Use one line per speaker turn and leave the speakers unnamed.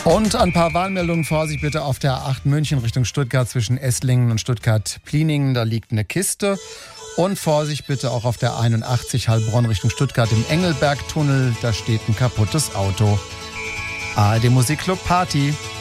Und ein paar Warnmeldungen. Vorsicht bitte auf der A8 München Richtung Stuttgart zwischen Esslingen und Stuttgart-Pliningen. Da liegt eine Kiste. Und Vorsicht bitte auch auf der 81 Heilbronn Richtung Stuttgart im Engelbergtunnel. Da steht ein kaputtes Auto. ARD Musikclub Party.